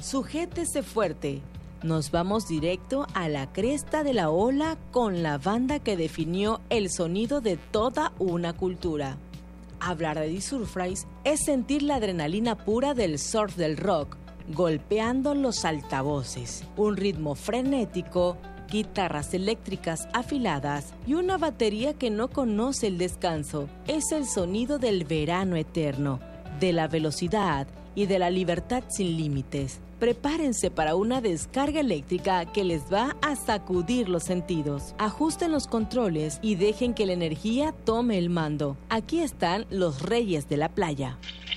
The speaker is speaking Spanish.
Sujétese fuerte. Nos vamos directo a la cresta de la ola con la banda que definió el sonido de toda una cultura. Hablar de The Surfrize es sentir la adrenalina pura del surf del rock, golpeando los altavoces, un ritmo frenético, guitarras eléctricas afiladas y una batería que no conoce el descanso. Es el sonido del verano eterno, de la velocidad y de la libertad sin límites. Prepárense para una descarga eléctrica que les va a sacudir los sentidos. Ajusten los controles y dejen que la energía tome el mando. Aquí están los reyes de la playa.